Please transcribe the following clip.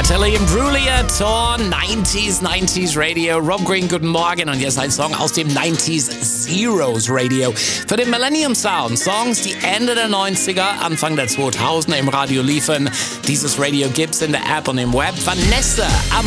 Natalie Imbruglia, Tor, 90s Radio. Rob Green, guten Morgen. Und jetzt ein Song aus dem 90s Zeros Radio. Für den Millennium Sound. Songs, die Ende der 90er, Anfang der 2000er im Radio liefen. Dieses Radio gibt's in der App und im Web. Vanessa am